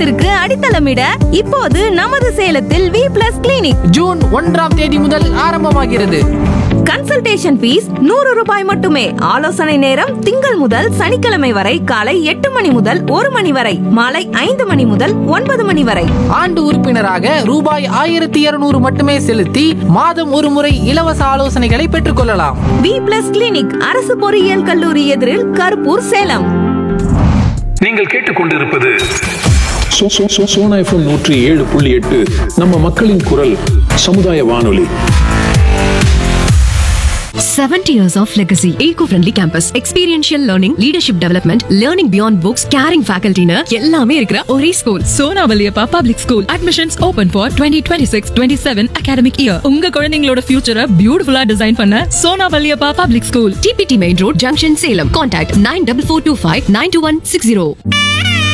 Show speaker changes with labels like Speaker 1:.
Speaker 1: எதிர்காலத்திற்கு அடித்தளமிட இப்போது நமது சேலத்தில் வி பிளஸ் கிளினிக்
Speaker 2: ஜூன் 1ஆம் தேதி முதல் ஆரம்பமாகிறது.
Speaker 1: கன்சல்டேஷன் ஃபீஸ் 100 ரூபாய் மட்டுமே. ஆலோசனை நேரம் திங்கள் முதல் சனிக்கிழமை வரை காலை 8 மணி முதல் 1 மணி வரை, மாலை 5 மணி முதல் 9 மணி வரை.
Speaker 2: ஆண்டு உறுப்பினராக ரூபாய் 1200 மட்டுமே செலுத்தி மாதம் ஒரு முறை இலவச ஆலோசனைகளை பெற்றுக் கொள்ளலாம்.
Speaker 1: வி பிளஸ் கிளினிக், அரசு பொறியியல் கல்லூரி எதிரில், கருப்பூர், சேலம்.
Speaker 3: நீங்கள் கேட்டுக்கொண்டிருப்பது
Speaker 4: சோனா எஃப்எம் 107.8 நம்ம மக்களின் குரல் சமுதாய வானொலி.
Speaker 5: 70 years of legacy. Eco-friendly campus, experiential learning, leadership development, learning beyond books, caring faculty னு எல்லாமே இருக்கிற ஒரே school Sona Valliappa public school. Admissions open for 2026-27 academic year. உங்க குழந்தைகளோட ஃபியூச்சரை பியூட்டிஃபுல்லா டிசைன் பண்ண Sona Valliappa public school, TPT Main Road, Junction, Salem. Contact 9442592160.